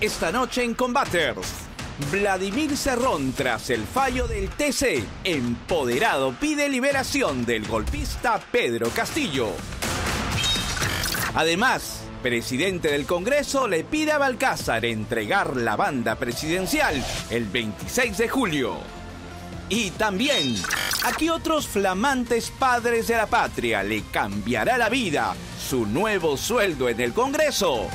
Esta noche en Combaters, Vladimir Cerrón tras el fallo del TC. Empoderado pide liberación del golpista Pedro Castillo. Además, presidente del Congreso le pide a Balcázar entregar la banda presidencial el 26 de julio. Y también, ¿a qué otros flamantes padres de la patria le cambiará la vida su nuevo sueldo en el Congreso?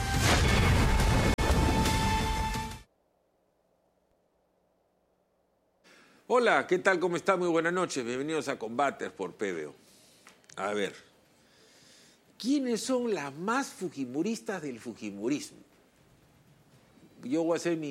Hola, ¿qué tal? ¿Cómo están? Muy buenas noches. Bienvenidos a Combaters por PBO. A ver, ¿quiénes son las más fujimoristas del fujimorismo? Yo voy a hacer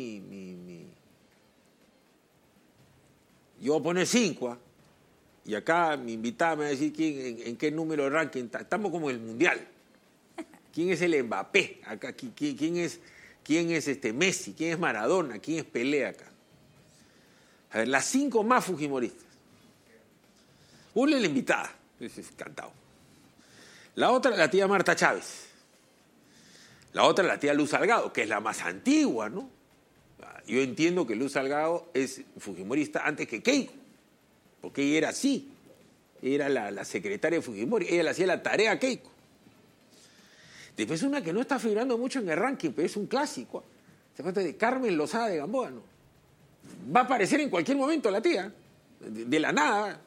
Yo voy a poner 5, y acá mi invitada me va a decir en qué número de ranking está. Estamos como en el Mundial. ¿Quién es el Mbappé? Acá, ¿quién es Messi? ¿Quién es Maradona? ¿Quién es Pelé acá? A ver, las 5 más fujimoristas. Una es la invitada, es encantado. La otra, la tía Marta Chávez. La otra, la tía Luz Salgado, que es la más antigua, ¿no? Yo entiendo que Luz Salgado es fujimorista antes que Keiko, porque ella era así. Ella era la secretaria de Fujimori, ella le hacía la tarea a Keiko. Después una que no está figurando mucho en el ranking, pero es un clásico. Se trata de Carmen Lozada de Gamboa, ¿no? Va a aparecer en cualquier momento la tía, de la nada.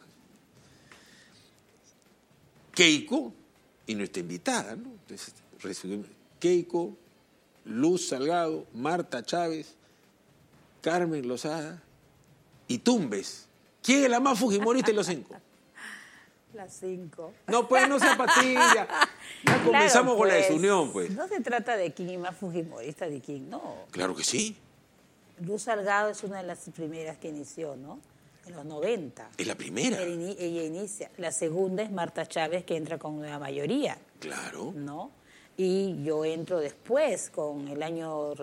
Keiko y nuestra invitada, ¿no? Entonces, resumimos: Keiko, Luz Salgado, Marta Chávez, Carmen Lozada y Tumbes. ¿Quién es la más fujimorista de los 5? Las 5. No, pues no sea patilla. Ya comenzamos con la desunión, pues. No se trata de quién es más fujimorista de quién no. Claro que sí. Luz Salgado es una de las primeras que inició, ¿no? En los 90. ¿Es la primera? Ella inicia. La segunda es Marta Chávez, que entra con nueva mayoría. Claro. ¿No? Y yo entro después, con el año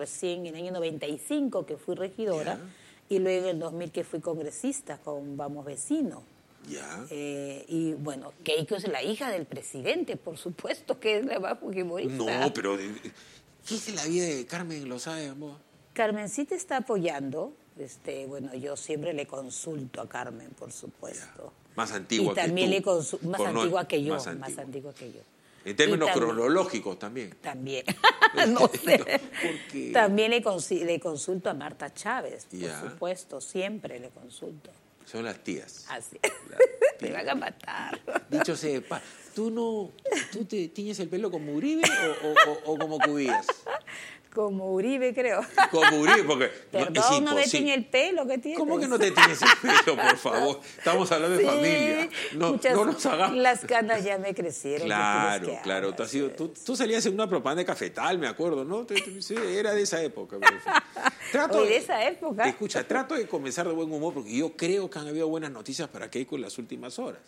95, que fui regidora, y luego en el 2000 que fui congresista con Vamos Vecino. Ya. Y bueno, Keiko es la hija del presidente, por supuesto que es la más fujimorista. No, pero ¿qué es la vida de Carmen Lozada de Gamboa? Carmencita está apoyando. Bueno, yo siempre le consulto a Carmen, por supuesto. Ya. Más antigua que tú. Y también más antigua que yo. Más Más antigua que yo. En términos cronológicos también. También. No sé. Porque... También le consulto a Marta Chávez, por Ya. supuesto. Siempre le consulto. Son las tías. Así. Te van a matar. Dicho sepa, ¿tú te tiñes el pelo como Uribe o como Cubillas? Como Uribe, creo. Como Uribe, porque Perdón, no me tiñe el pelo, ¿qué tienes? ¿Cómo que no te tienes el pelo, por favor? Estamos hablando de familia. No nos hagamos. Las canas ya me crecieron. Claro. Tú salías en una propaganda de Cafetal, me acuerdo, ¿no? Sí, era de esa época. De esa época. Escucha, trato de comenzar de buen humor porque yo creo que han habido buenas noticias para Keiko en las últimas horas.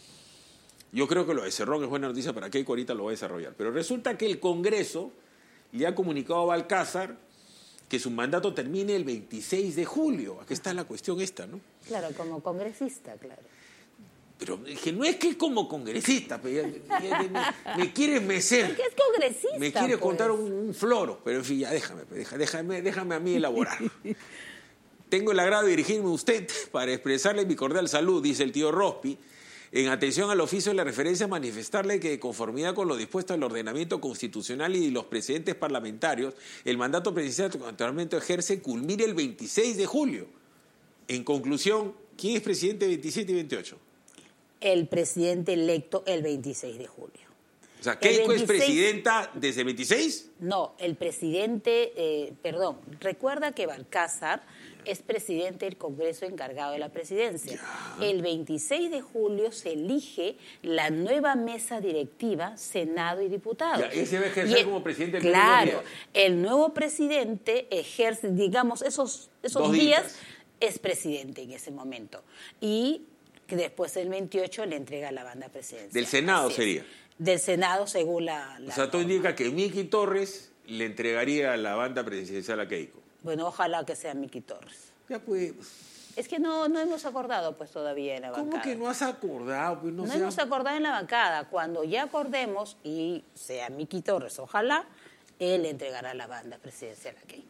Yo creo que lo de Cerrón es buena noticia para Keiko, ahorita lo voy a desarrollar. Pero resulta que el Congreso le ha comunicado a Balcázar que su mandato termine el 26 de julio. Aquí está la cuestión esta, ¿no? Claro, como congresista, claro. Pero que no es que como congresista, pero me quiere mecer. ¿Por qué es congresista? Me quiere contar un floro, pero en fin, ya déjame a mí elaborar. Tengo el agrado de dirigirme a usted para expresarle mi cordial salud, dice el tío Rospi. En atención al oficio de la referencia, manifestarle que de conformidad con lo dispuesto al ordenamiento constitucional y los precedentes parlamentarios, el mandato presidencial que actualmente ejerce culmina el 26 de julio. En conclusión, ¿quién es presidente 27 y 28? El presidente electo el 26 de julio. O sea, ¿Keiko es presidenta desde el 26? No, el presidente, recuerda que Balcázar es presidente del Congreso encargado de la presidencia. Ya. El 26 de julio se elige la nueva mesa directiva, Senado y diputados. Ya, ese va a ejercer como presidente del Claro, el nuevo presidente ejerce, digamos, esos días es presidente en ese momento. Y que después el 28 le entrega la banda presidencial. ¿Del Senado sería? Del Senado, según la o sea, tú indicas que Miki Torres le entregaría la banda presidencial a Keiko. Bueno, ojalá que sea Miki Torres. Ya pues. Es que no hemos acordado pues todavía en la bancada. ¿Cómo que no has acordado? Pues no hemos acordado en la bancada. Cuando ya acordemos y sea Miki Torres, ojalá, él entregará la banda presidencial a Keiko.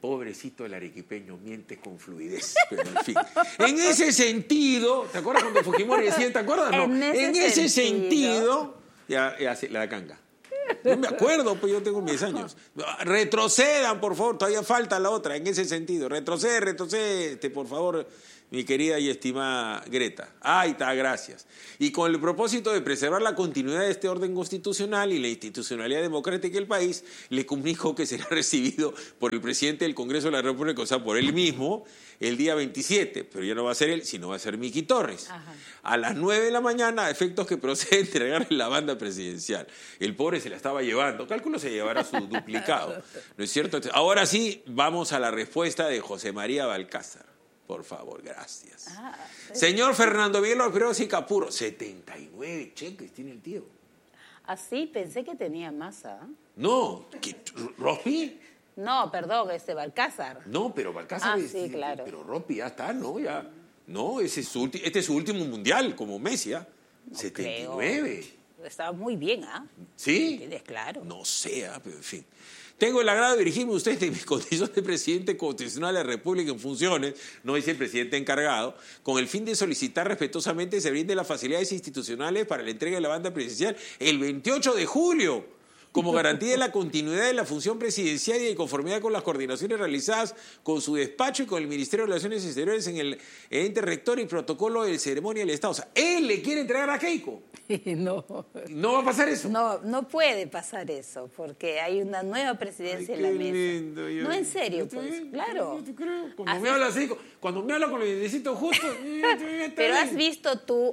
pobrecito el arequipeño, miente con fluidez. Pero en fin. En ese sentido, ¿te acuerdas cuando Fujimori decía, ¿te acuerdas? No. En ese sentido, ya la canga. No me acuerdo, pues yo tengo 10 años. Retrocedan, por favor, todavía falta la otra, en ese sentido. Retrocede, por favor, mi querida y estimada Greta. Ahí está, gracias. Y con el propósito de preservar la continuidad de este orden constitucional y la institucionalidad democrática del país, le comunico que será recibido por el presidente del Congreso de la República, o sea, por él mismo, el día 27, pero ya no va a ser él, sino va a ser Miki Torres. Ajá. A las 9 de la mañana, a efectos que procede a entregarle la banda presidencial. El pobre se la estaba llevando, cálculo se llevará su duplicado, ¿no es cierto? Ahora sí, vamos a la respuesta de José María Balcázar. Por favor, gracias. Señor Fernando Miguel Orpiroz y Capuro, 79 cheques tiene el tío. Así, pensé que tenía más. No, ¿Rospi? No, perdón, Balcázar. No, pero Balcázar sí, claro. Pero Rospi ya está, ¿no? Ya. No, este es su último mundial, como Messi, ¿ah? No 79. Creo. Estaba muy bien, ¿Sí? ¿Tienes claro? No sé, pero en fin. Tengo el agrado de dirigirme a usted en mi condición de presidente constitucional de la República en funciones, no dice el presidente encargado, con el fin de solicitar respetuosamente se brinde las facilidades institucionales para la entrega de la banda presidencial el 28 de julio, como garantía de la continuidad de la función presidencial y de conformidad con las coordinaciones realizadas con su despacho y con el Ministerio de Relaciones Exteriores en el ente rector y protocolo de ceremonia del Estado. O sea, él le quiere entregar a Keiko. No. ¿No va a pasar eso? No puede pasar eso, porque hay una nueva presidencia en la mesa. Lindo, no, en serio, pues, claro. Yo te creo. Cuando me habla así, cuando me habla con los dientecitos justos... Pero ¿has visto tú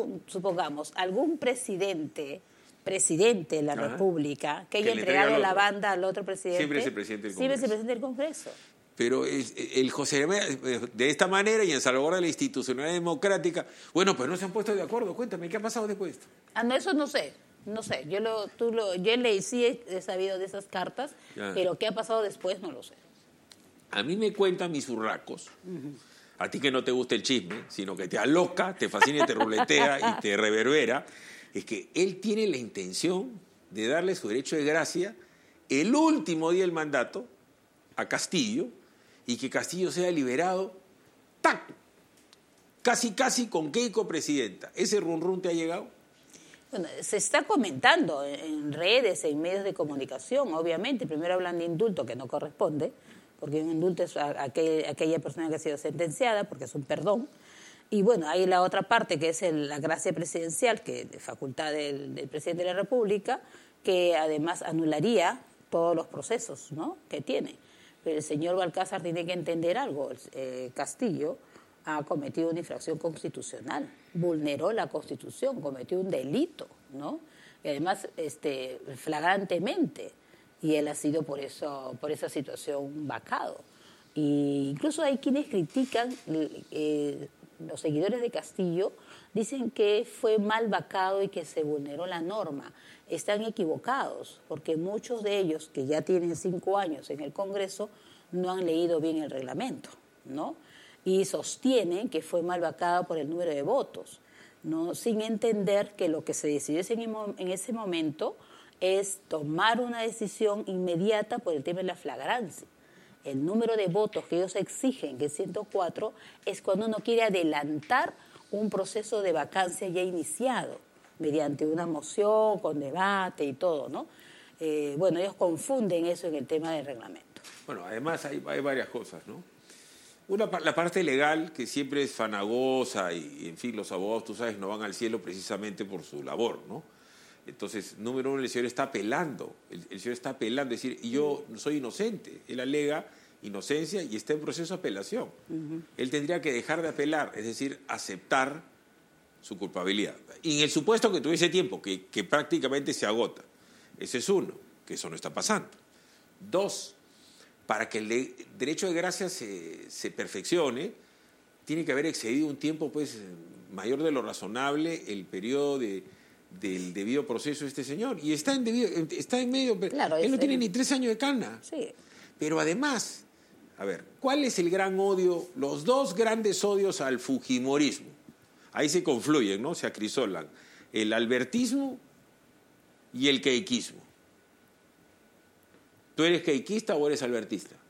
algún presidente de la República que haya entregado la banda al otro presidente? Siempre es el presidente del Congreso. Siempre es el presidente del Congreso. Pero el José de esta manera y en salvaguarda de la institucionalidad democrática, bueno, pues no se han puesto de acuerdo. Cuéntame, ¿qué ha pasado después de esto? No, eso no sé. Yo leí, sí he sabido de esas cartas, pero ¿qué ha pasado después? No lo sé. A mí me cuentan mis urracos, a ti que no te gusta el chisme, sino que te aloca, te fascina, te ruletea y te reverbera, es que él tiene la intención de darle su derecho de gracia el último día del mandato a Castillo y que Castillo sea liberado, ¡tac! Casi con Keiko presidenta. ¿Ese run te ha llegado? Bueno, se está comentando en redes, en medios de comunicación, obviamente. Primero hablan de indulto, que no corresponde, porque un indulto es aquella persona que ha sido sentenciada, porque es un perdón. Y bueno, hay la otra parte, que es la gracia presidencial, que es facultad del presidente de la República, que además anularía todos los procesos, ¿no?, que tiene. Pero el señor Balcázar tiene que entender algo. Castillo ha cometido una infracción constitucional, vulneró la Constitución, cometió un delito, ¿no? Y además flagrantemente, y él ha sido por esa situación vacado. Y incluso hay quienes critican, los seguidores de Castillo dicen que fue mal vacado y que se vulneró la norma. Están equivocados, porque muchos de ellos, que ya tienen 5 años en el Congreso, no han leído bien el reglamento, ¿no? Y sostienen que fue mal vacado por el número de votos, ¿no?, sin entender que lo que se decidió en ese momento es tomar una decisión inmediata por el tema de la flagrancia. El número de votos que ellos exigen, que es 104, es cuando uno quiere adelantar un proceso de vacancia ya iniciado, mediante una moción, con debate y todo, ¿no? Bueno, ellos confunden eso en el tema del reglamento. Bueno, además hay varias cosas, ¿no? La parte legal, que siempre es fanagosa y, en fin, los abogados, tú sabes, no van al cielo precisamente por su labor, ¿no? Entonces, número uno, el señor está apelando. El señor está apelando, es decir, y yo soy inocente. Él alega inocencia y está en proceso de apelación. Él tendría que dejar de apelar, es decir, aceptar su culpabilidad. Y en el supuesto que tuviese tiempo, que prácticamente se agota. Ese es uno, que eso no está pasando. 2, para que el derecho de gracia se perfeccione, tiene que haber excedido un tiempo pues mayor de lo razonable el periodo del debido proceso de este señor. Y está en medio... Claro, él no tiene ni 3 años de cana. Sí. Pero además, a ver, ¿cuál es el gran odio? Los 2 grandes odios al fujimorismo. Ahí se confluyen, ¿no? Se acrisolan. El albertismo y el queiquismo. ¿Tú eres queiquista o eres albertista?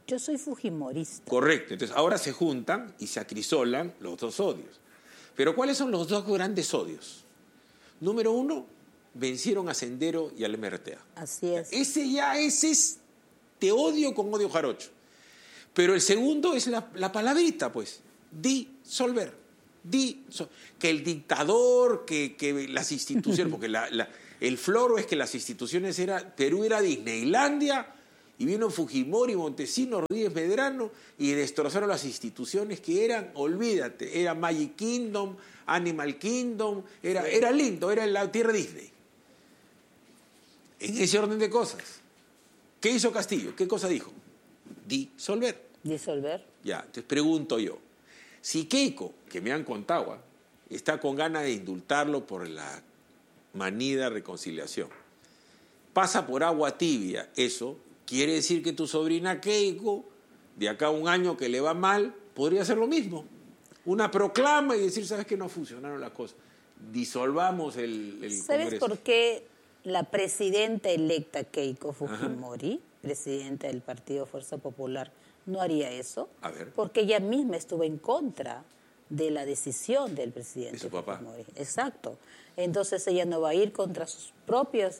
Yo soy fujimorista. Correcto. Entonces, ahora se juntan y se acrisolan los dos odios. Pero ¿cuáles son los dos grandes odios? Número uno, vencieron a Sendero y al MRTA. Así es. Ese es te odio con odio jarocho. Pero el segundo es la palabrita, pues. Disolver. Que el dictador, que las instituciones, porque el floro es que las instituciones Perú era Disneylandia, y vino Fujimori, Montesinos, Rodríguez Medrano, y destrozaron las instituciones que eran, olvídate, era Magic Kingdom, Animal Kingdom, era lindo, era la tierra Disney. En ese orden de cosas. ¿Qué hizo Castillo? ¿Qué cosa dijo? Disolver. Disolver. Ya, entonces pregunto yo, si Keiko, que me han contado, está con ganas de indultarlo por la manida reconciliación, pasa por agua tibia eso, quiere decir que tu sobrina Keiko, de acá a un año que le va mal, podría hacer lo mismo. Una proclama y decir, ¿sabes qué? No funcionaron las cosas. Disolvamos el ¿Sabes Congreso. por qué la presidenta electa Keiko Fujimori, presidenta del Partido Fuerza Popular, no haría eso? A ver. Porque ella misma estuvo en contra de la decisión del presidente de su papá. Fujimori. Exacto. Entonces ella no va a ir contra sus propias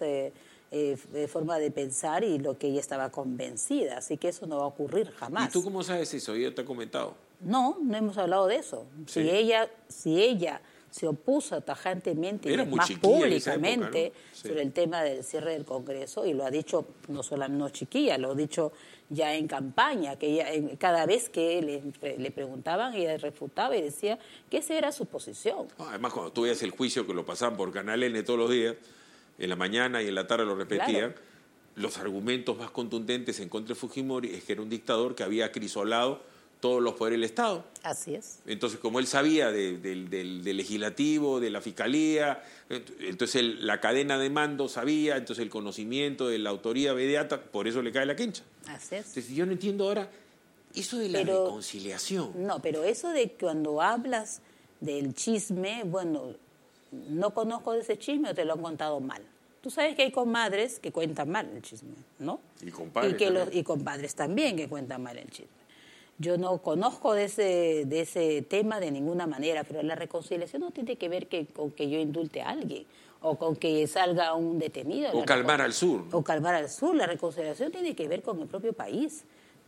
formas de pensar y lo que ella estaba convencida. Así que eso no va a ocurrir jamás. ¿Y tú cómo sabes eso? Yo te he comentado. No hemos hablado de eso. Sí. Si ella se opuso tajantemente Era y muy más chiquilla en públicamente esa época, ¿no? Sí. sobre el tema del cierre del Congreso, y lo ha dicho no solamente chiquilla, lo ha dicho ya en campaña, que ella, cada vez que le preguntaban, ella refutaba y decía que esa era su posición. Además, cuando tú veías el juicio que lo pasaban por Canal N todos los días, en la mañana y en la tarde lo repetían, Claro. Los argumentos más contundentes en contra de Fujimori es que era un dictador que había acrisolado todos los poderes del Estado. Así es. Entonces, como él sabía del legislativo, de la fiscalía, entonces la cadena de mando sabía, entonces el conocimiento de la autoría mediata, por eso le cae la quencha. Así es. Entonces, yo no entiendo ahora eso de la Pero- reconciliación. No, pero eso de cuando hablas del chisme, bueno, no conozco de ese chisme o te lo han contado mal. Tú sabes que hay comadres que cuentan mal el chisme, ¿no? Y compadres Y también. compadres también que cuentan mal el chisme. Yo no conozco de ese tema de ninguna manera, pero la reconciliación no tiene que ver con que yo indulte a alguien o con que salga un detenido. O calmar al sur, ¿no? O calmar al sur. La reconciliación tiene que ver con el propio país.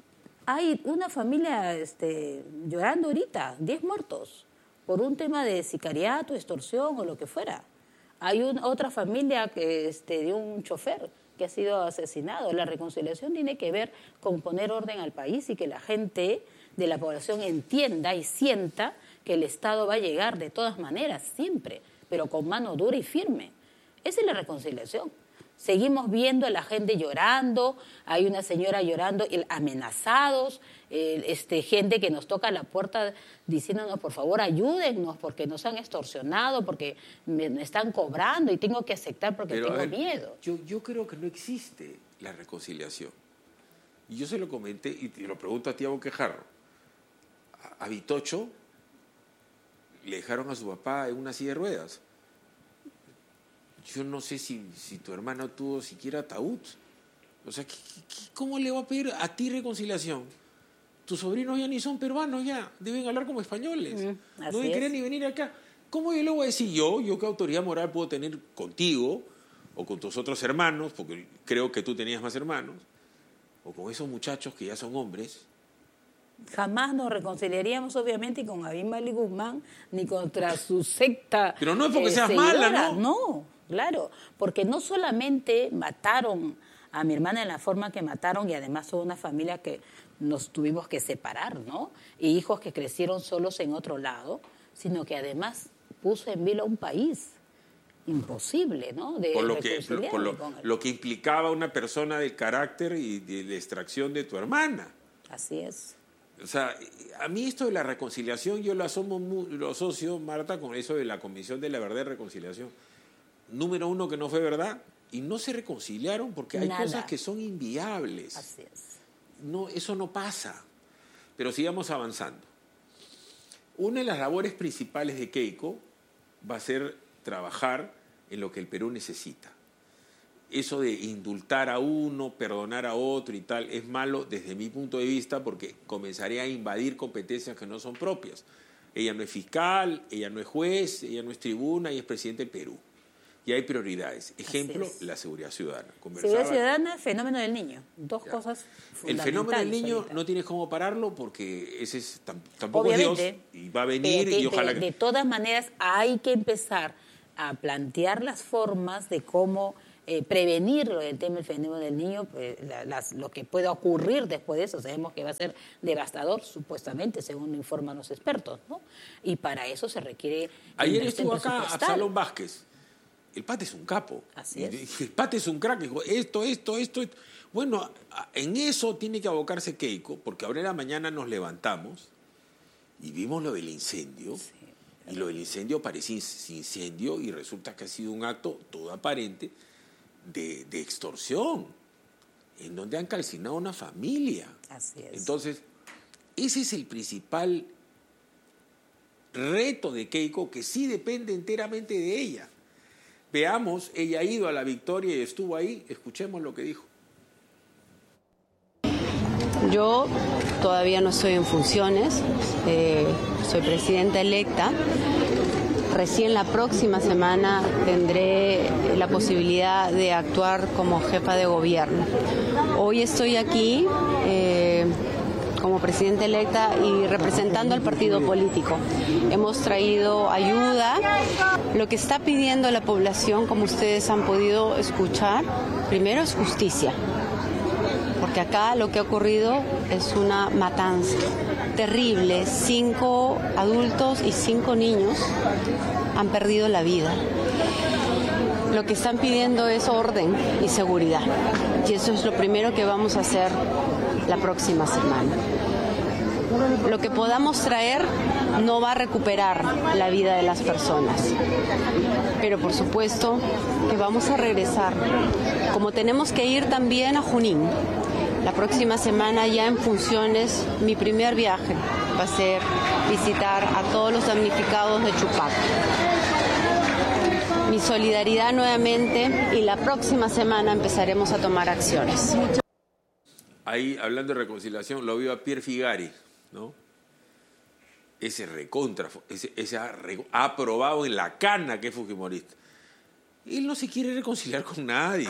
Hay una familia llorando ahorita, 10 muertos, por un tema de sicariato, extorsión o lo que fuera. Hay otra familia de un chofer que ha sido asesinado. La reconciliación tiene que ver con poner orden al país y que la gente de la población entienda y sienta que el Estado va a llegar de todas maneras, siempre, pero con mano dura y firme. Esa es la reconciliación. Seguimos viendo a la gente llorando, hay una señora llorando, amenazados, gente que nos toca la puerta diciéndonos, por favor, ayúdennos, porque nos han extorsionado, porque me están cobrando y tengo que aceptar porque Pero, a tengo ver, miedo. Yo creo que no existe la reconciliación. Y yo se lo comenté y te lo pregunto a ti, Boquejarro. A Vitocho le dejaron a su papá en una silla de ruedas. Yo no sé si tu hermano tuvo siquiera ataúd. O sea, ¿cómo le va a pedir a ti reconciliación? Tus sobrinos ya ni son peruanos, ya deben hablar como españoles. No así deben querer es. ni venir acá. ¿Cómo yo le voy a decir yo qué autoridad moral puedo tener contigo o con tus otros hermanos, porque creo que tú tenías más hermanos, o con esos muchachos que ya son hombres? Jamás nos reconciliaríamos, obviamente, con Abimael Guzmán ni contra su secta. Pero no es porque seas mala, ¿no? No, claro, porque no solamente mataron a mi hermana en la forma que mataron, y además son una familia que nos tuvimos que separar, ¿no? Y hijos que crecieron solos en otro lado, sino que además puso en vilo a un país imposible, ¿no? De Por reconciliarme con él. lo que implicaba una persona del carácter y de la extracción de tu hermana. Así es. O sea, a mí esto de la reconciliación yo lo asocio, Marta, con eso de la Comisión de la Verdad y Reconciliación. Número uno, que no fue verdad, y no se reconciliaron porque hay Nada. cosas que son inviables. Así es. No, eso no pasa. Pero sigamos avanzando. Una de las labores principales de Keiko va a ser trabajar en lo que el Perú necesita. eso de indultar a uno, perdonar a otro y tal, es malo desde mi punto de vista porque comenzaría a invadir competencias que no son propias. Ella no es fiscal, ella no es juez, ella no es tribuna, ella es presidente del Perú. Y hay prioridades. Ejemplo, la seguridad ciudadana. Seguridad ciudadana, fenómeno del niño. Dos cosas fundamentales. El fenómeno del niño ahorita no tienes cómo pararlo porque ese es, tampoco obviamente, es Dios y va a venir y ojalá... De todas maneras, hay que empezar a plantear las formas de cómo prevenir el tema del fenómeno del niño, lo que pueda ocurrir después de eso. Sabemos que va a ser devastador, supuestamente, según informan los expertos, ¿no? Y para eso se requiere... Ayer estuvo acá Absalón Vázquez. El Pate es un capo. Así es. El Pate es un crack. Dijo, esto. Bueno, en eso tiene que abocarse Keiko, porque ahora en la mañana nos levantamos y vimos lo del incendio. Sí, y lo del incendio parece incendio y resulta que ha sido un acto todo aparente de extorsión, en donde han calcinado una familia. Así es. Entonces, ese es el principal reto de Keiko, que sí depende enteramente de ella. Veamos, ella ha ido a la victoria y estuvo ahí, escuchemos lo que dijo. Yo todavía no estoy en funciones, soy presidenta electa. Recién la próxima semana tendré la posibilidad de actuar como jefa de gobierno. Hoy estoy aquí como presidenta electa y representando al partido político. Hemos traído ayuda. Lo que está pidiendo la población, como ustedes han podido escuchar, primero es justicia. Porque acá lo que ha ocurrido es una matanza terrible. 5 adultos y 5 niños han perdido la vida. Lo que están pidiendo es orden y seguridad. Y eso es lo primero que vamos a hacer la próxima semana. Lo que podamos traer no va a recuperar la vida de las personas. Pero por supuesto que vamos a regresar. Como tenemos que ir también a Junín. La próxima semana ya en funciones, mi primer viaje va a ser visitar a todos los damnificados de Chupac. Mi solidaridad nuevamente y la próxima semana empezaremos a tomar acciones. Ahí, hablando de reconciliación, lo vio a Pierre Figari, ¿no? Ese recontra, ha aprobado en la cana que es fujimorista. Él no se quiere reconciliar con nadie.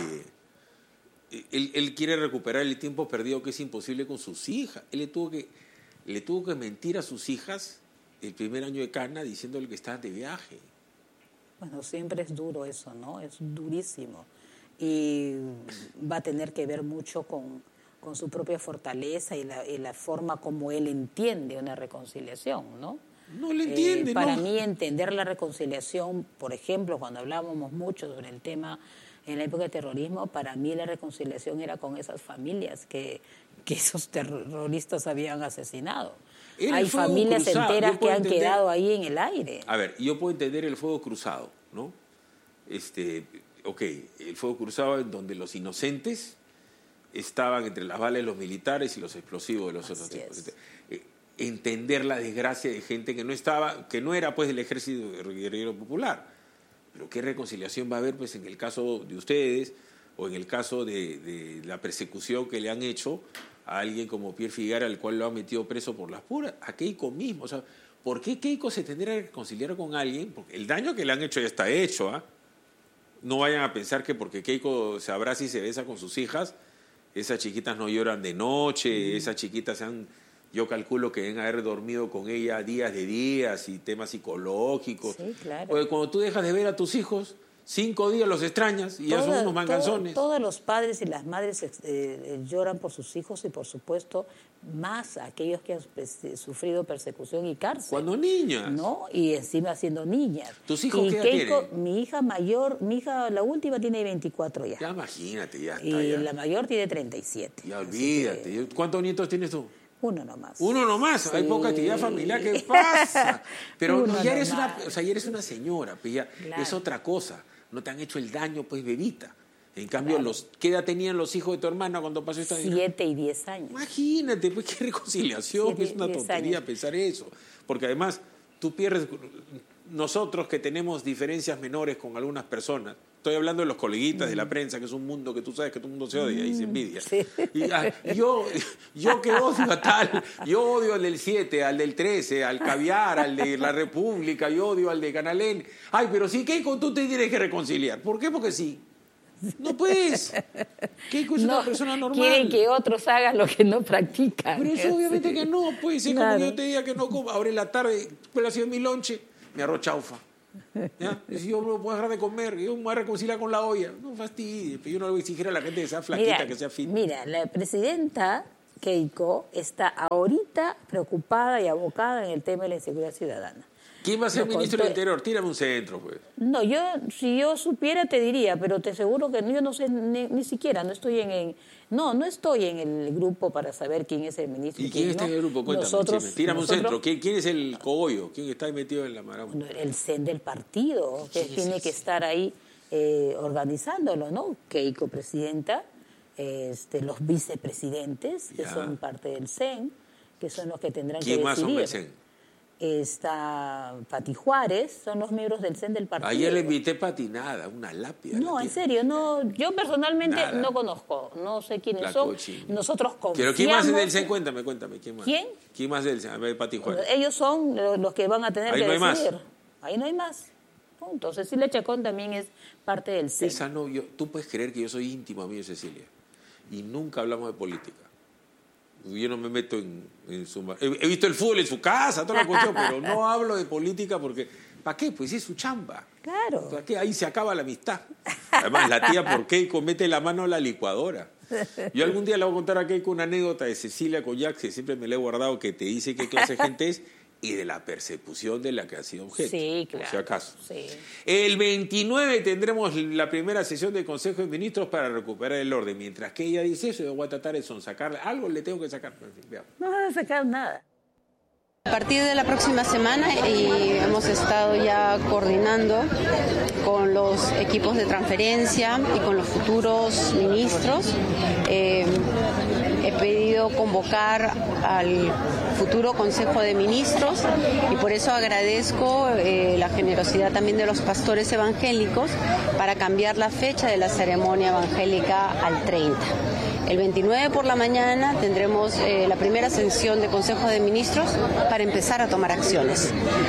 Él quiere recuperar el tiempo perdido que es imposible con sus hijas. Él le tuvo que mentir a sus hijas el primer año de cana diciéndole que estaban de viaje. Bueno, siempre es duro eso, ¿no? Es durísimo. Y va a tener que ver mucho con su propia fortaleza y la forma como él entiende una reconciliación, ¿no? No le entiende, Para mí, entender la reconciliación, por ejemplo, cuando hablábamos mucho sobre el tema en la época del terrorismo, para mí la reconciliación era con esas familias que esos terroristas habían asesinado. Hay familias enteras que han quedado ahí en el aire. A ver, yo puedo entender el fuego cruzado, ¿no? El fuego cruzado en donde los inocentes estaban entre las balas de los militares y los explosivos de los otros tipos. Entender la desgracia de gente que no era pues del ejército guerrillero popular. Pero ¿qué reconciliación va a haber pues en el caso de ustedes o en el caso de la persecución que le han hecho a alguien como Pierre Figari, al cual lo han metido preso por las puras? A Keiko mismo. O sea, ¿por qué Keiko se tendría que reconciliar con alguien? Porque el daño que le han hecho ya está hecho, ¿ah? No vayan a pensar que porque Keiko se abraza y se besa con sus hijas, esas chiquitas no lloran de noche, esas chiquitas yo calculo que deben haber dormido con ella días y temas psicológicos. Sí, claro. Porque cuando tú dejas de ver a tus hijos, 5 días los extrañas y ya son unos manganzones. Todos los padres y las madres lloran por sus hijos y, por supuesto, más aquellos que han sufrido persecución y cárcel. Cuando niñas. ¿No? Y encima siendo niñas. ¿Tus hijos qué edad tienen? Mi hija mayor, la última tiene 24 ya. Ya imagínate, ya está. Y ya. la mayor tiene 37. Ya olvídate. ¿Cuántos nietos tienes tú? Uno nomás. Uno nomás. Sí. Hay poca actividad familiar. ¿Qué pasa? Pero ya eres una señora. Pues ya claro. Es otra cosa. No te han hecho el daño, pues, bebita. En cambio, claro. ¿Qué edad tenían los hijos de tu hermana cuando pasó esta 7 y 10 años. Imagínate, pues, qué reconciliación. Es una tontería pensar eso. Porque además, tú pierdes... Nosotros que tenemos diferencias menores con algunas personas, Estoy hablando de los coleguitas de la prensa, que es un mundo que tú sabes que todo el mundo se odia y se envidia. Sí. Y, yo que odio a tal, yo odio al del 7, al del 13, al Caviar, al de La República, yo odio al de Canal N. Ay, pero sí, Keiko, tú te tienes que reconciliar. ¿Por qué? Porque sí. No puedes. Keiko es una persona normal. Quieren que otros hagan lo que no practican. Pero eso obviamente que no, pues. Es Claro. como que yo te diga que no como. Ahora en la tarde, pues ha sido mi lonche, mi arroz chaufa. ¿Ya? Y si yo no puedo dejar de comer, yo me voy a reconciliar con la olla. No fastidies. Yo no le voy a exigir a la gente que sea flaquita, que sea fit. Mira, la presidenta Keiko está ahorita preocupada y abocada en el tema de la inseguridad ciudadana. ¿Quién va a ser Lo ministro conté. del Interior? Tírame un centro, pues. No, si yo supiera te diría, pero te aseguro que yo no sé ni siquiera, no estoy no estoy en el grupo para saber quién es el ministro. ¿Y quién está en el grupo? Cuéntame, chisme. Tírame un centro. ¿Quién es el cogollo? ¿Quién está ahí metido en la marama? Bueno, el CEN del partido, que tiene que estar ahí organizándolo, ¿no? Keiko, presidenta, los vicepresidentes, que Ya. son parte del CEN, que son los que tendrán que ¿Quién más son decidir. del CEN? Está Pati Juárez, son los miembros del CEN del partido. Ayer le invité patinada, una lápida. No, en serio, no, yo personalmente Nada. no conozco, no sé quiénes La son. cochina. Nosotros confiamos. Pero ¿quién más es del CEN? Cuéntame. ¿Quién más? ¿Quién? ¿Quién más del CEN? A ver, Pati Juárez. Ellos son los que van a tener Ahí que no hay más. decidir. Ahí no hay más. Punto. Cecilia Chacón también es parte del CEN. Esa no, tú puedes creer que yo soy íntimo amigo de Cecilia y nunca hablamos de política. Yo no me meto en su... He visto el fútbol en su casa, toda la cuestión, pero no hablo de política porque... ¿Para qué? Pues es su chamba. Claro. ¿Para qué? Ahí se acaba la amistad. Además, la tía por Keiko mete la mano a la licuadora. Yo algún día le voy a contar a Keiko una anécdota de Cecilia Collac, que siempre me la he guardado, que te dice qué clase de gente es y de la persecución de la que ha sido objeto. Sí, claro. Por si acaso. Sí. El 29 tendremos la primera sesión del Consejo de Ministros para recuperar el orden. Mientras que ella dice eso, yo voy a tratar de sonsacarle. Algo le tengo que sacar. Pero, en fin, veamos. No van a sacar nada. A partir de la próxima semana y hemos estado ya coordinando con los equipos de transferencia y con los futuros ministros. He pedido convocar al futuro Consejo de Ministros y por eso agradezco la generosidad también de los pastores evangélicos para cambiar la fecha de la ceremonia evangélica al 30. El 29 por la mañana tendremos la primera sesión de Consejo de Ministros para empezar a tomar acciones.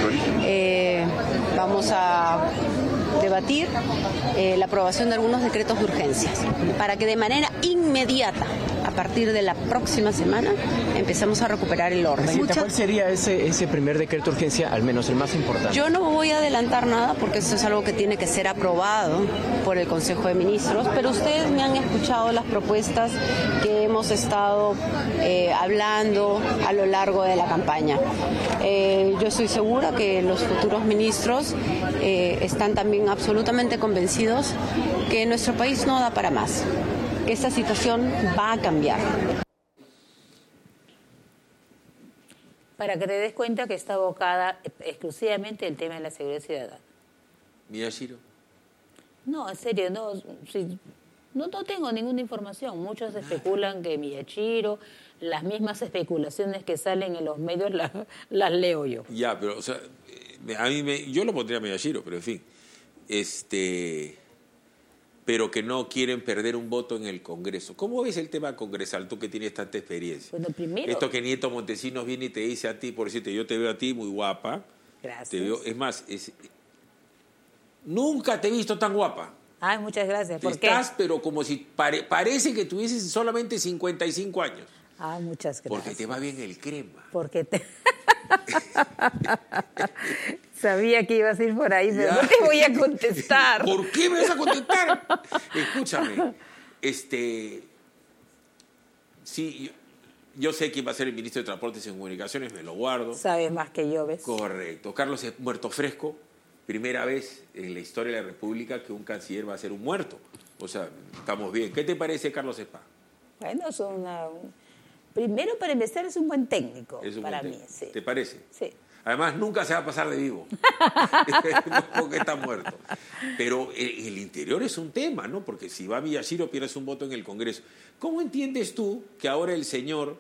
Vamos a debatir la aprobación de algunos decretos de urgencias para que de manera inmediata, a partir de la próxima semana, empecemos a recuperar el orden. Presidenta, ¿cuál sería ese primer decreto de urgencia, al menos el más importante? Yo no voy a adelantar nada porque esto es algo que tiene que ser aprobado por el Consejo de Ministros, pero ustedes me han escuchado las propuestas que hemos estado hablando a lo largo de la campaña. Yo estoy segura que los futuros ministros están también absolutamente convencidos que nuestro país no da para más, que esta situación va a cambiar. Para que te des cuenta que está abocada exclusivamente el tema de la seguridad ciudadana. Miyashiro. No, en serio, no tengo ninguna información. Muchos especulan que Miyashiro, las mismas especulaciones que salen en los medios las leo yo. Ya, pero, o sea, yo lo pondría a Miyashiro, pero en fin. Pero que no quieren perder un voto en el Congreso. ¿Cómo ves el tema congresal, tú que tienes tanta experiencia? Bueno, primero... Esto que Nieto Montesinos viene y te dice a ti, por decirte, yo te veo a ti muy guapa. Gracias. Es más, nunca te he visto tan guapa. Ay, muchas gracias. ¿Por qué? Estás, pero como si parece que tuvieses solamente 55 años. Ay, muchas gracias. Porque te va bien el crema. Porque sabía que ibas a ir por ahí, pero Ya. no te voy a contestar. ¿Por qué me vas a contestar? Escúchame. Sí, yo sé quién va a ser el ministro de Transportes y Comunicaciones, me lo guardo. Sabes más que yo, ¿ves? Correcto. Carlos es muerto fresco. Primera vez en la historia de la República que un canciller va a ser un muerto. O sea, estamos bien. ¿Qué te parece Carlos Espa? Bueno, primero, para empezar, es un buen técnico Es un para buen mí. técnico. Sí. ¿Te parece? Sí. Además, nunca se va a pasar de vivo. No porque está muerto. Pero el interior es un tema, ¿no? Porque si va Miyashiro, pierdes un voto en el Congreso. ¿Cómo entiendes tú que ahora el señor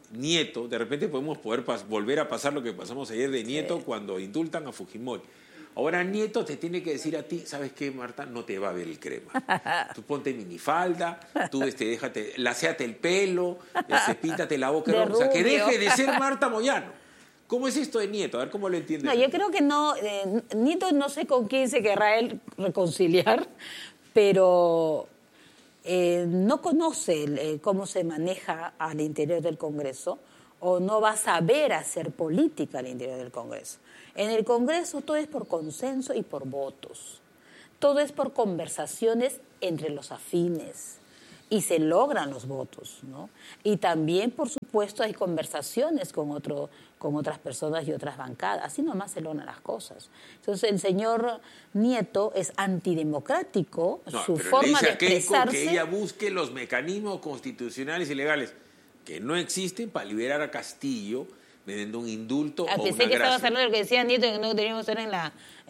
Nieto, de repente podemos volver a pasar lo que pasamos ayer de Nieto cuando indultan a Fujimori? Ahora Nieto te tiene que decir a ti, ¿sabes qué, Marta? No te va a ver el crema. Tú ponte minifalda, tú déjate, laceate el pelo, píntate la boca. O sea, que deje de ser Marta Moyano. ¿Cómo es esto de Nieto? A ver cómo lo entiendes. No, yo creo que no. Nieto no sé con quién se querrá él reconciliar, pero no conoce cómo se maneja al interior del Congreso o no va a saber hacer política al interior del Congreso. En el Congreso todo es por consenso y por votos. Todo es por conversaciones entre los afines y se logran los votos, ¿no? Y también, por supuesto, hay conversaciones con otras personas y otras bancadas. Así nomás se logran las cosas. Entonces, el señor Nieto es antidemocrático, su forma de expresarse. Que ella busque los mecanismos constitucionales y legales que no existen para liberar a Castillo mediante un indulto o una pensé que gracia. estabas hablando de lo que decía Nieto, que no teníamos que estar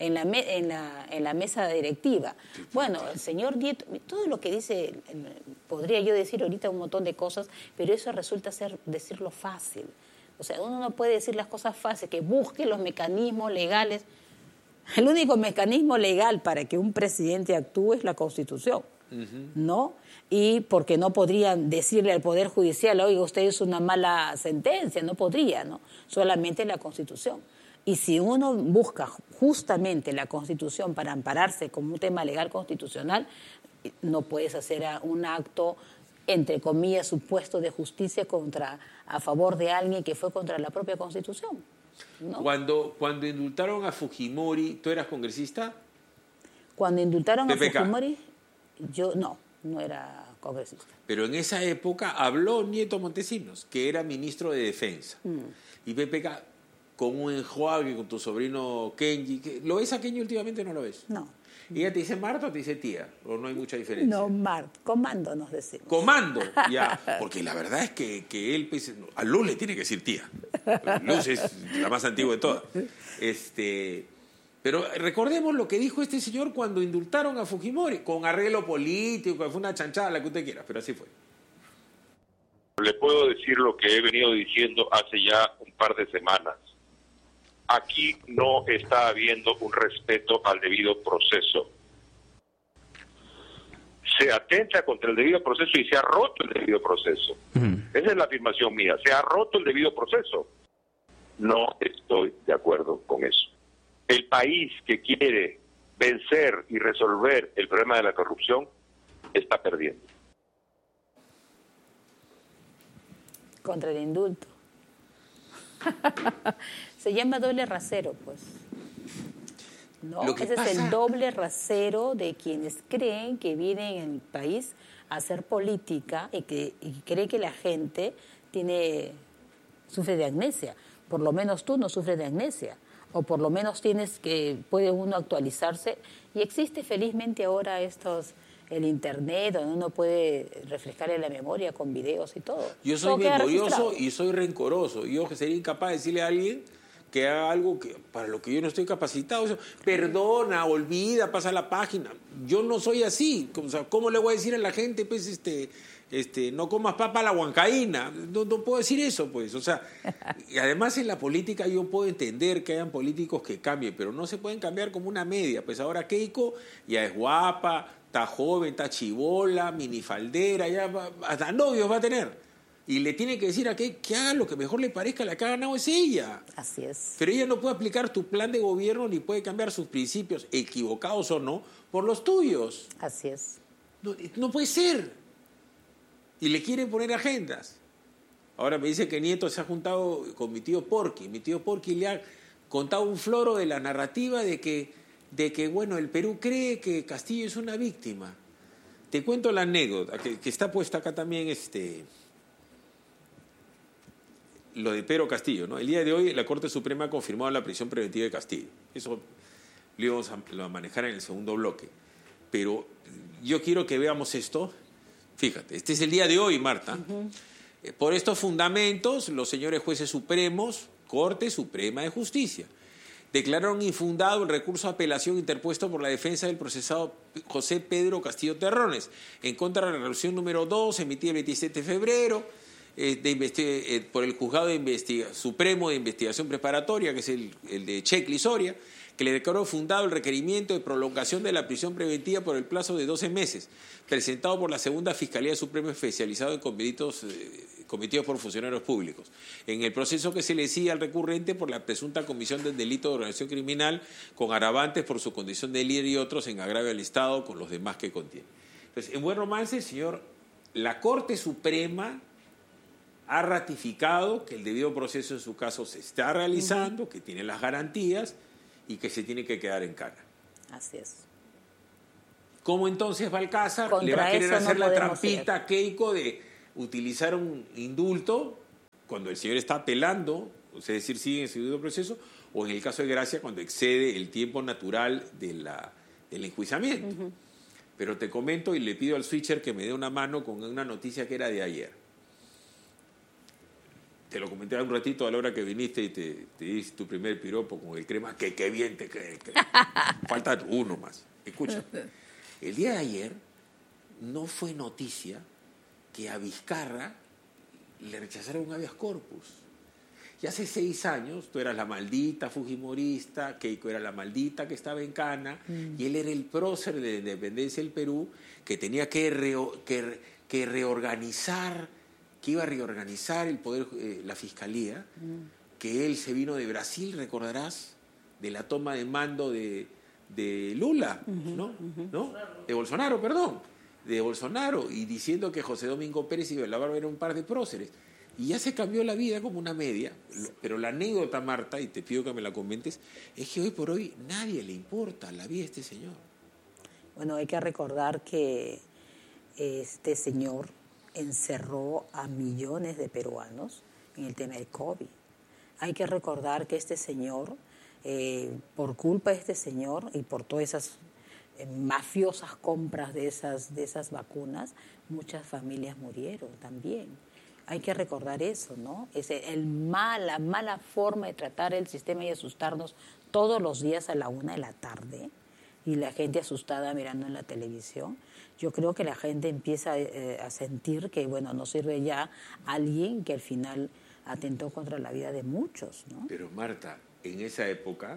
en la mesa directiva. Bueno, el señor Nieto, todo lo que dice, podría yo decir ahorita un montón de cosas, pero eso resulta decirlo fácil. O sea, uno no puede decir las cosas fáciles, que busque los mecanismos legales. El único mecanismo legal para que un presidente actúe es la Constitución, ¿no? Y porque no podrían decirle al Poder Judicial, oiga, usted es una mala sentencia, no podría, ¿no? Solamente la Constitución. Y si uno busca justamente la Constitución para ampararse como un tema legal constitucional, no puedes hacer un acto, entre comillas, supuesto de justicia a favor de alguien que fue contra la propia Constitución, ¿no? Cuando indultaron a Fujimori, ¿tú eras congresista? Cuando indultaron PPK. a Fujimori, yo no era congresista. Pero en esa época habló Nieto Montesinos, que era ministro de Defensa. Y PPK, con un enjuague con tu sobrino Kenji, ¿lo ves a Kenji últimamente o no lo ves? No. ¿Y ella te dice Marta o te dice tía? ¿O no hay mucha diferencia? No, Comando nos decimos. Comando, ya. Porque la verdad es que él, pues, a Luz le tiene que decir tía. Luz es la más antigua de todas. Pero recordemos lo que dijo este señor cuando indultaron a Fujimori, con arreglo político, que fue una chanchada, la que usted quiera, pero así fue. Le puedo decir lo que he venido diciendo hace ya un par de semanas. Aquí no está habiendo un respeto al debido proceso. Se atenta contra el debido proceso y se ha roto el debido proceso. Esa es la afirmación mía. Se ha roto el debido proceso. No estoy de acuerdo con eso. El país que quiere vencer y resolver el problema de la corrupción está perdiendo. Contra el indulto. Se llama doble rasero, pues. ¿No? Ese es el doble rasero de quienes creen que vienen en el país a hacer política y cree que la gente sufre de amnesia. Por lo menos tú no sufres de amnesia. O por lo menos puede uno actualizarse. Y existe felizmente ahora el internet, donde uno puede refrescar en la memoria con videos y todo. Yo soy memorioso y soy rencoroso. Yo sería incapaz de decirle a alguien que haga algo para lo que yo no estoy capacitado. O sea, perdona, olvida, pasa la página. Yo no soy así. O sea, ¿cómo le voy a decir a la gente, pues, no comas papa a la huancaína? No puedo decir eso, pues. O sea, y además en la política yo puedo entender que hayan políticos que cambien, pero no se pueden cambiar como una media. Pues ahora Keiko ya es guapa, está joven, está chibola, minifaldera, ya hasta novios va a tener. Y le tiene que decir a que haga lo que mejor le parezca, la que ha ganado es ella. Así es. Pero ella no puede aplicar tu plan de gobierno ni puede cambiar sus principios, equivocados o no, por los tuyos. Así es. No puede ser. Y le quieren poner agendas. Ahora me dice que Nieto se ha juntado con mi tío Porky. Mi tío Porky le ha contado un floro de la narrativa de que bueno, el Perú cree que Castillo es una víctima. Te cuento la anécdota, que está puesta acá también, lo de Pedro Castillo, ¿no? El día de hoy la Corte Suprema ha confirmado la prisión preventiva de Castillo. Eso lo íbamos a manejar en el segundo bloque. Pero yo quiero que veamos esto. Fíjate, este es el día de hoy, Marta. Por estos fundamentos, los señores jueces supremos, Corte Suprema de Justicia, declararon infundado el recurso de apelación interpuesto por la defensa del procesado José Pedro Castillo Terrones en contra de la resolución número 2 emitida el 27 de febrero por el Juzgado Supremo de Investigación Preparatoria, que es el de Checli Soria, que le declaró fundado el requerimiento de prolongación de la prisión preventiva por el plazo de 12 meses, presentado por la Segunda Fiscalía Suprema especializado en cometidos por funcionarios públicos, en el proceso que se le sigue al recurrente por la presunta comisión del delito de organización criminal con agravantes por su condición de líder y otros en agravio al Estado con los demás que contiene. Entonces, en buen romance, señor, la Corte Suprema ha ratificado que el debido proceso en su caso se está realizando, que tiene las garantías y que se tiene que quedar en cana. Así es. ¿Cómo entonces Balcázar Contra le va a querer eso hacer no la podemos trampita a Keiko de utilizar un indulto cuando el señor está apelando, es decir, sigue en su debido proceso, o en el caso de Gracia cuando excede el tiempo natural del enjuiciamiento? Pero te comento y le pido al switcher que me dé una mano con una noticia que era de ayer. Te lo comenté un ratito a la hora que viniste y te hice tu primer piropo con el crema, que qué bien te cree. Falta uno más. Escucha, el día de ayer no fue noticia que a Vizcarra le rechazaron un habeas corpus. Y hace 6 años tú eras la maldita fujimorista, Keiko era la maldita que estaba en cana, y él era el prócer de la independencia del Perú que tenía que reorganizar, que iba a reorganizar el poder, la fiscalía, que él se vino de Brasil, recordarás, de la toma de mando de Lula, ¿no? De Bolsonaro, perdón, de Bolsonaro, y diciendo que José Domingo Pérez y Bela Barba eran un par de próceres. Y ya se cambió la vida como una media, pero la anécdota, Marta, y te pido que me la comentes, es que hoy por hoy nadie le importa la vida de este señor. Bueno, hay que recordar que este señor encerró a millones de peruanos en el tema del COVID. Hay que recordar que este señor, por culpa de este señor y por todas esas mafiosas compras de esas vacunas, muchas familias murieron también. Hay que recordar eso, ¿no? Es la mala forma de tratar el sistema y asustarnos todos los días a la 1:00 p.m. y la gente asustada mirando en la televisión. Yo creo que la gente empieza a sentir que, bueno, no sirve ya alguien que al final atentó contra la vida de muchos, ¿no? Pero Marta, en esa época,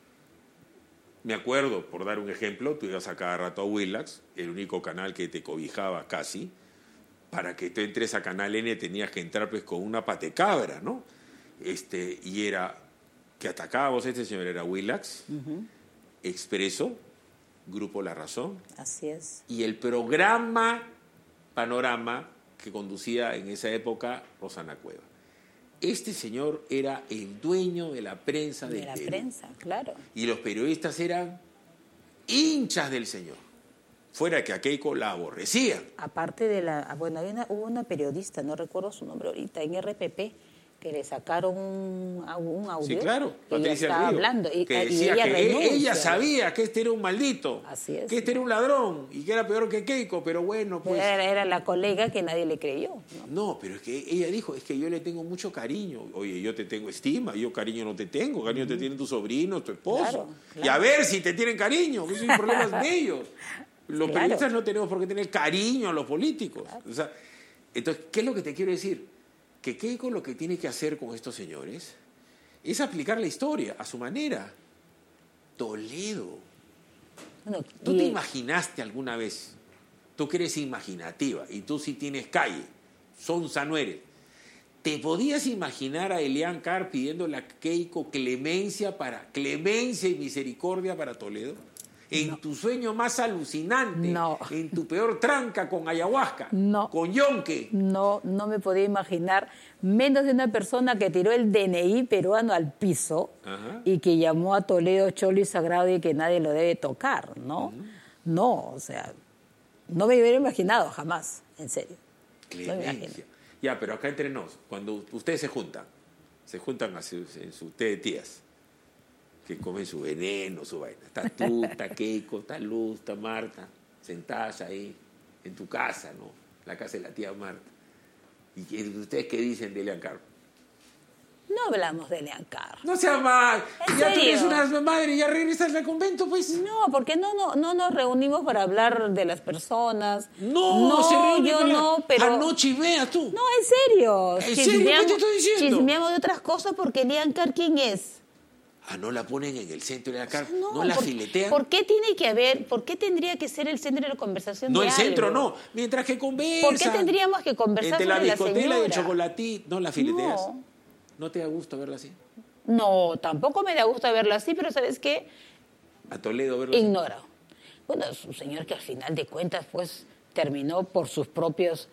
me acuerdo, por dar un ejemplo, tú ibas a cada rato a Willax, el único canal que te cobijaba casi. Para que tú entres a Canal N tenías que entrar pues con una patecabra, ¿no? Y era que atacábamos a este señor, era Willax, Expreso, Grupo La Razón. Así es. Y el programa Panorama que conducía en esa época Rosana Cueva. Este señor era el dueño de la prensa del Perú. De la prensa, claro. Y los periodistas eran hinchas del señor. Fuera que a Keiko la aborrecía. Aparte de hubo una periodista, no recuerdo su nombre ahorita, en RPP, que le sacaron un audio. Sí, claro, que ella estaba hablando. Que decía que ella sabía que este era un maldito, así es, que este era un ladrón y que era peor que Keiko, pero bueno, pues... Era la colega que nadie le creyó. No, pero es que ella dijo, es que yo le tengo mucho cariño. Oye, yo te tengo estima, yo cariño no te tengo, cariño te tienen tus sobrinos, tu esposo. Claro. Y a ver si te tienen cariño, que esos son problemas de ellos. Los periodistas no tenemos por qué tener cariño a los políticos. Claro. O sea, entonces, ¿qué es lo que te quiero decir? Que Keiko lo que tiene que hacer con estos señores es aplicar la historia a su manera. Toledo. Bueno, ¿tú te imaginaste alguna vez? Tú que eres imaginativa y tú sí tienes calle, sonsa no eres. ¿Te podías imaginar a Elian Carr pidiéndole a Keiko clemencia y misericordia para Toledo? En tu sueño más alucinante, en tu peor tranca con ayahuasca, con yonque. No me podía imaginar, menos de una persona que tiró el DNI peruano al piso y que llamó a Toledo cholo y sagrado y que nadie lo debe tocar, ¿no? No, o sea, no me hubiera imaginado jamás, en serio. Clemencia. Ya, pero acá entre nos, cuando ustedes se juntan en su té de tías, que comen su veneno, su vaina. Está tú, está Keiko, está Luz, está Marta, sentadas ahí, en tu casa, ¿no? La casa de la tía Marta. ¿Y ustedes qué dicen de Elian Carr? No hablamos de Elian Carr. No seas mal. Ya tú eres una madre y ya regresas al convento, pues. No, porque no nos reunimos para hablar de las personas. Pero anoche veas tú. No, en serio. ¿En serio? ¿Qué te estoy diciendo? Chismeamos de otras cosas porque Elian Carr, ¿quién es? no la ponen en el centro de la cárcel, no la filetean. ¿Por qué tendría que ser el centro de la conversación No, de el centro algo? no, mientras que conversan. ¿Por qué tendríamos que conversar entre la sobre la bicotela y el señora? chocolatito? No, la fileteas. No. ¿No te da gusto verla así? No, tampoco me da gusto verlo así, pero ¿sabes qué? A Toledo verlo así. Ignoro. Bueno, es un señor que al final de cuentas pues terminó por sus propios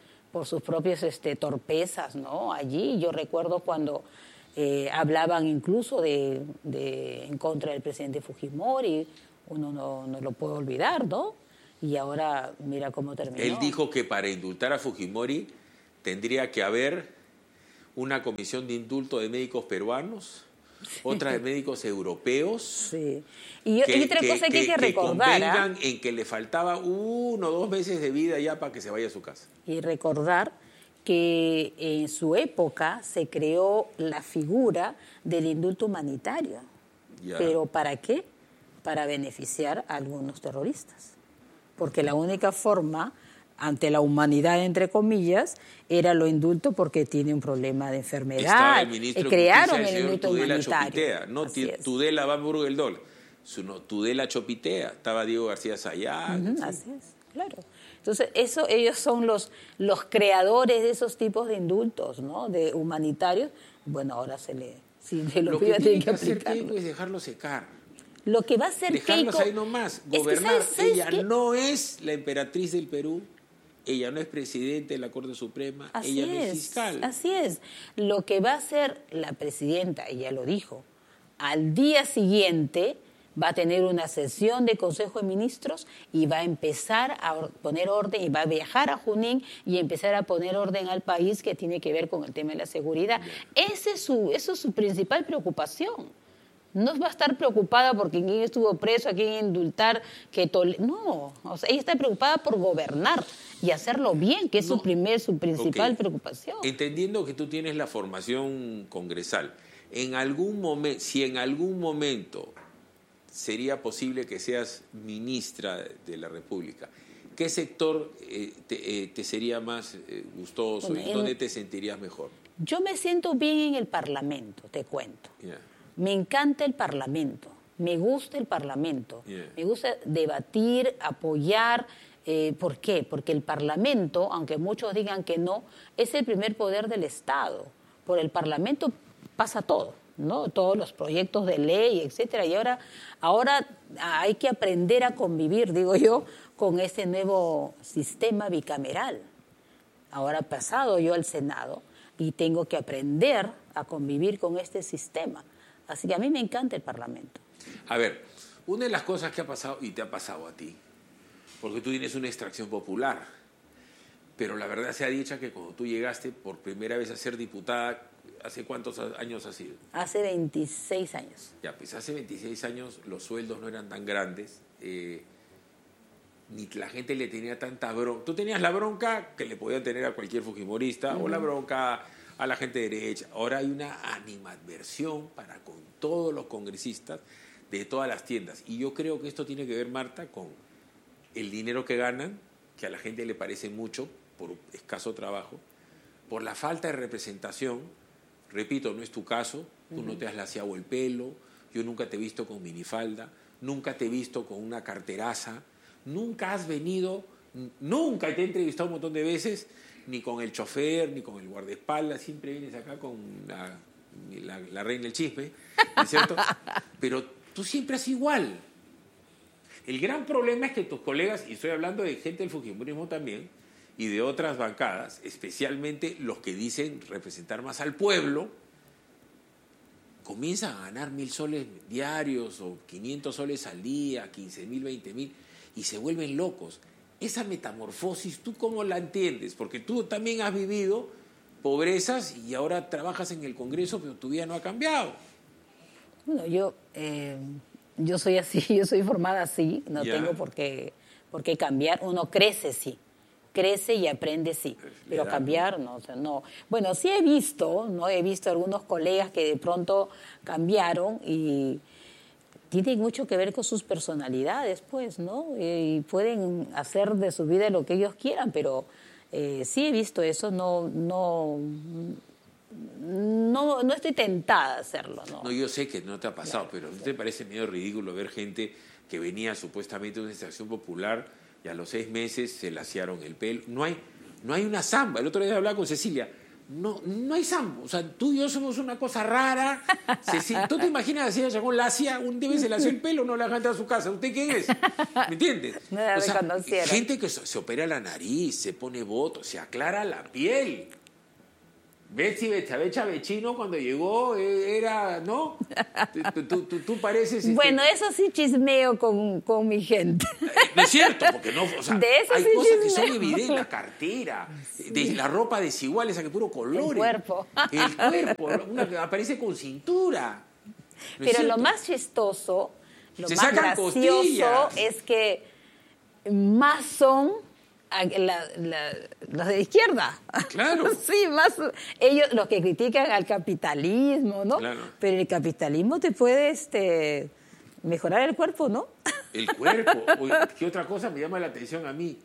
torpezas, ¿no? Allí yo recuerdo cuando hablaban incluso en contra del presidente Fujimori, uno no lo puede olvidar, ¿no? Y ahora mira cómo terminó. Él dijo que para indultar a Fujimori tendría que haber una comisión de indulto de médicos peruanos, otra de médicos europeos. Sí. Y otra cosa que hay que recordar. Que convengan en que le faltaba 1 o 2 meses de vida ya para que se vaya a su casa. Y recordar que en su época se creó la figura del indulto humanitario. Ya. ¿Pero para qué? Para beneficiar a algunos terroristas. Porque la única forma, ante la humanidad, entre comillas, era lo indulto porque tiene un problema de enfermedad. Estaba el ministro de crearon Justicia, el indulto Tudela humanitario. Chopitea, no Así es. Tudela Van Burgeldol, Tudela Chopitea, estaba Diego García Sayán. Así es, claro. Entonces, ellos son los creadores de esos tipos de indultos, ¿no? De humanitarios. Bueno, ahora si lo que tienen que hacer aplicarlo. Keiko es dejarlo secar. Lo que va a hacer Dejarlos Keiko... ahí nomás, es que, gobernar. ¿sabes Ella qué? no es la emperatriz del Perú, ella no es presidente de la Corte Suprema, ella no es fiscal. Así es. Lo que va a hacer la presidenta, ella lo dijo, al día siguiente va a tener una sesión de Consejo de Ministros y va a empezar a poner orden y va a viajar a Junín y empezar a poner orden al país que tiene que ver con el tema de la seguridad. Eso es su principal preocupación. No va a estar preocupada por quién estuvo preso, a quién indultar, no, o sea, ella está preocupada por gobernar y hacerlo bien, que es su principal preocupación. Entendiendo que tú tienes la formación congresal, si en algún momento sería posible que seas ministra de la República, ¿qué sector te sería más gustoso? Bueno, ¿Y dónde te sentirías mejor? Yo me siento bien en el Parlamento, te cuento. Yeah. Me encanta el Parlamento, me gusta el Parlamento, me gusta debatir, apoyar. ¿Por qué? Porque el Parlamento, aunque muchos digan que no, es el primer poder del Estado. Por el Parlamento pasa todo, ¿no? Todos los proyectos de ley, etcétera. Y ahora hay que aprender a convivir, digo yo, con ese nuevo sistema bicameral. Ahora he pasado yo al Senado y tengo que aprender a convivir con este sistema. Así que a mí me encanta el Parlamento. A ver, una de las cosas que ha pasado, y te ha pasado a ti, porque tú tienes una extracción popular, pero la verdad sea dicha que cuando tú llegaste por primera vez a ser diputada, ¿hace cuántos años ha sido? Hace 26 años. Ya, pues hace 26 años los sueldos no eran tan grandes, ni la gente le tenía tanta bronca. Tú tenías la bronca que le podían tener a cualquier fujimorista, o la bronca a la gente de derecha. Ahora hay una animadversión para con todos los congresistas de todas las tiendas. Y yo creo que esto tiene que ver, Marta, con el dinero que ganan, que a la gente le parece mucho por escaso trabajo, por la falta de representación. Repito, no es tu caso, tú no te has laseado el pelo, yo nunca te he visto con minifalda, nunca te he visto con una carteraza, nunca has venido, nunca te he entrevistado un montón de veces, ni con el chofer, ni con el guardaespaldas, siempre vienes acá con la reina del chisme, ¿no es cierto? Pero tú siempre has igual. El gran problema es que tus colegas, y estoy hablando de gente del fujimorismo también, y de otras bancadas, especialmente los que dicen representar más al pueblo, comienzan a ganar 1.000 soles diarios o 500 soles al día, 15.000, 20.000, y se vuelven locos. Esa metamorfosis, ¿tú cómo la entiendes? Porque tú también has vivido pobrezas y ahora trabajas en el Congreso, pero tu vida no ha cambiado. Bueno, yo soy así, yo soy formada así, no tengo por qué cambiar. Uno crece, sí, crece y aprende, sí, pero cambiar, no, o sea, no. Bueno, sí he visto algunos colegas que de pronto cambiaron y tienen mucho que ver con sus personalidades, pues, ¿no? Y pueden hacer de su vida lo que ellos quieran, pero sí he visto eso, no no estoy tentada a hacerlo, ¿no? No, yo sé que no te ha pasado, pero ¿no te parece medio ridículo ver gente que venía supuestamente de una estación popular y a los 6 meses se laciaron el pelo? No hay una samba. El otro día hablaba con Cecilia. No hay samba. O sea, tú y yo somos una cosa rara. ¿Tú te imaginas así, Chacón lacia, un día se lació el pelo, no la gente a su casa? ¿Usted quién es? ¿Me entiendes? No la o sea, reconocieron. gente que se opera la nariz, se pone botox, se aclara la piel. Betsy Chavechino cuando llegó era, ¿no? Tú pareces... Bueno, eso sí chismeo con mi gente. No es cierto, porque no... O sea, de eso hay sí cosas que chismeo. son evidentes, la cartera, de la ropa desigual, esa que puro colores. El cuerpo. El cuerpo, una que aparece con cintura. ¿No es Pero lo cierto? más chistoso, lo Se más sacan gracioso costillas. es que más son los de izquierda. Claro. Sí, más ellos los que critican al capitalismo, ¿no? Claro. Pero el capitalismo te puede mejorar el cuerpo, ¿no? El cuerpo. Oye, ¿qué otra cosa me llama la atención a mí?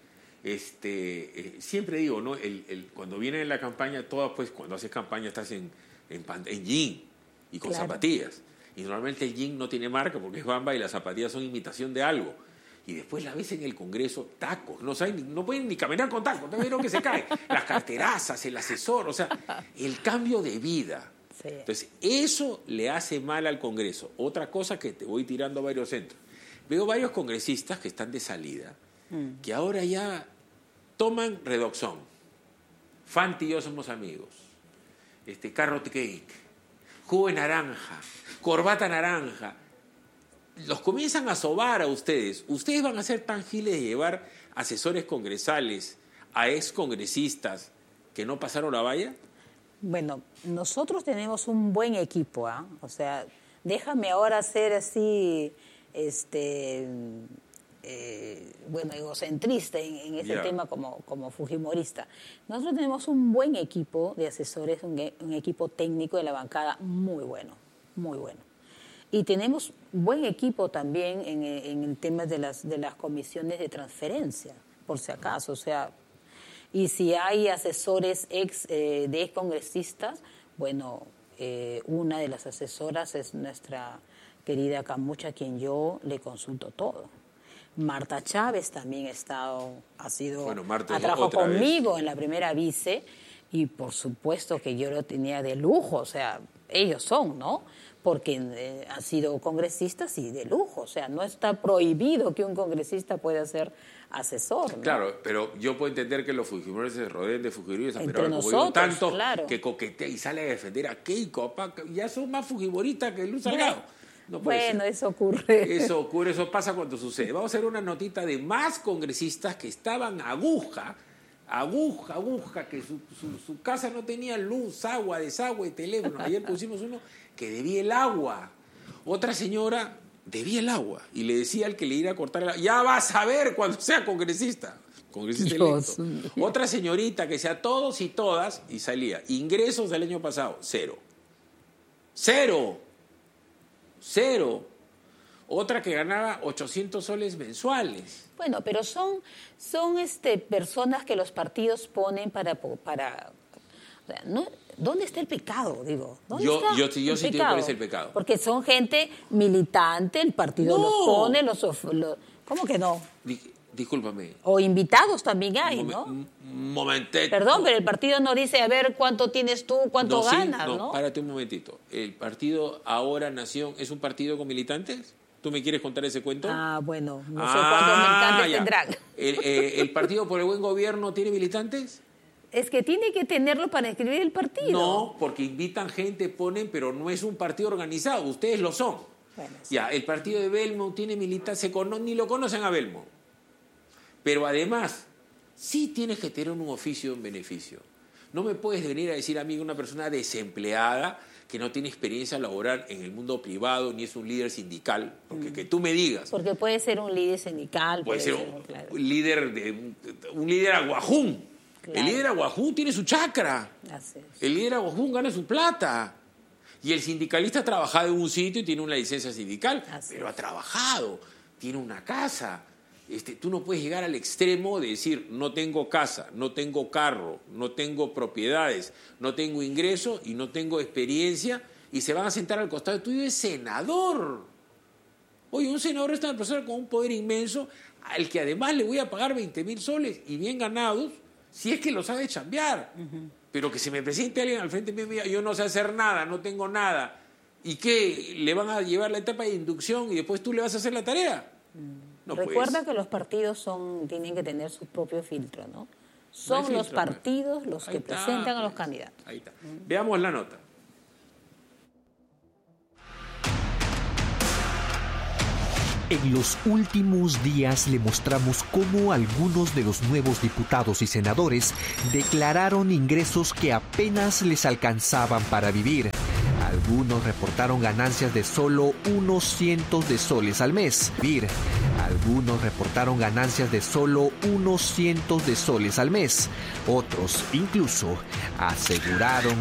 Siempre digo, ¿no? Cuando viene en la campaña, todas, pues, cuando haces campaña estás en jean y con Claro. zapatillas. Y normalmente el jean no tiene marca porque es bamba y las zapatillas son imitación de algo. Y después la ves en el Congreso, tacos, no pueden ni caminar con tacos, ¿no vieron que se caen? Las carterazas, el asesor, o sea, el cambio de vida. Sí. Entonces, eso le hace mal al Congreso. Otra cosa que te voy tirando a varios centros. Veo varios congresistas que están de salida, que ahora ya toman Redoxón. Fanti y yo somos amigos. Carrot cake, jugo de naranja, corbata naranja. Los comienzan a sobar a ustedes. ¿Ustedes van a ser tan giles de llevar asesores congresales a excongresistas que no pasaron la valla? Bueno, nosotros tenemos un buen equipo, ¿ah? O sea, déjame ahora ser así, egocentrista en ese tema como fujimorista. Nosotros tenemos un buen equipo de asesores, un equipo técnico de la bancada muy bueno, muy bueno. Y tenemos buen equipo también en el tema de las comisiones de transferencia, por si acaso. O sea, y si hay asesores de excongresistas, bueno, una de las asesoras es nuestra querida Camucha, a quien yo le consulto todo. Marta Chávez también trabajado conmigo en la primera vice, y por supuesto que yo lo tenía de lujo, o sea, ellos son, ¿no? Porque han sido congresistas y de lujo, o sea, no está prohibido que un congresista pueda ser asesor, ¿no? Claro, pero yo puedo entender que los fujimoristas se rodeen de fujimoristas, Entre pero ahora como nosotros, digo, tanto claro. que coquetea y sale a defender a Keiko, ya son más fujimoristas que Luz Salgado. No puede Bueno, ser. eso ocurre. Eso ocurre, eso pasa cuando sucede. Vamos a hacer una notita de más congresistas que estaban aguja, que su casa no tenía luz, agua, desagüe, teléfono. Ayer pusimos uno que debía el agua. Otra señora debía el agua y le decía al que le iba a cortar el agua, ya vas a ver cuando sea congresista Dios electo. mío. Otra señorita que sea todos y todas y salía. Ingresos del año pasado, cero. Otra que ganaba 800 soles mensuales. Bueno, pero son personas que los partidos ponen para o sea, ¿dónde está el pecado? Digo, ¿dónde Yo está sí el digo pecado? cuál es el pecado. Porque son gente militante, el partido No. los pone, ¿cómo que no? Discúlpame. O invitados también hay, ¿no? Un momentito. Perdón, pero el partido no dice, a ver, ¿cuánto tienes tú, cuánto No, sí, ganas, no? Párate un momentito. ¿El partido Ahora Nación es un partido con militantes? ¿Tú me quieres contar ese cuento? Ah, bueno, no sé cuántos militantes ya. tendrán. ¿El Partido por el Buen Gobierno tiene militantes? Es que tiene que tenerlo para escribir el partido. No, porque invitan gente, ponen, pero no es un partido organizado. Ustedes lo son. Bueno, sí. Ya, el partido de Belmo tiene militantes, ni lo conocen a Belmo. Pero además, sí tienes que tener un oficio en beneficio. No me puedes venir a decir a mí una persona desempleada que no tiene experiencia laboral en el mundo privado ni es un líder sindical, porque que tú me digas. Porque puede ser un líder sindical. Puede ser claro. un líder aguajún. Claro. El líder aguajún tiene su chacra. Así es. El líder aguajún gana su plata. Y el sindicalista ha trabajado en un sitio y tiene una licencia sindical, Así pero es. ha trabajado, tiene una casa. tú no puedes llegar al extremo de decir no tengo casa, no tengo carro, no tengo propiedades, no tengo ingreso y no tengo experiencia y se van a sentar al costado tuyo de senador. Oye, un senador es una persona con un poder inmenso al que además le voy a pagar 20.000 soles y bien ganados si es que lo sabe chambear. Pero que se me presente alguien al frente mío, yo no sé hacer nada, no tengo nada. ¿Y qué? ¿Le van a llevar la etapa de inducción y después tú le vas a hacer la tarea? No, recuerda que los partidos tienen que tener su propio filtro, ¿no? Son los partidos los que presentan a los candidatos. Ahí está. Veamos la nota. En los últimos días le mostramos cómo algunos de los nuevos diputados y senadores declararon ingresos que apenas les alcanzaban para vivir. Algunos reportaron ganancias de solo unos cientos de soles al mes. Algunos reportaron ganancias de solo unos cientos de soles al mes. Otros incluso aseguraron